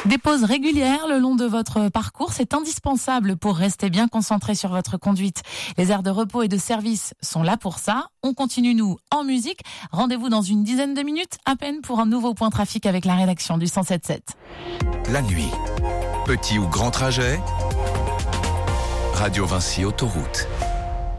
Des pauses régulières le long de votre parcours, c'est indispensable pour rester bien concentré sur votre conduite. Les aires de repos et de service sont là pour ça. On continue, nous, en musique. Rendez-vous dans une dizaine de minutes à peine pour un nouveau point trafic avec la rédaction du 107.7. La nuit, petit ou grand trajet, Radio Vinci Autoroute.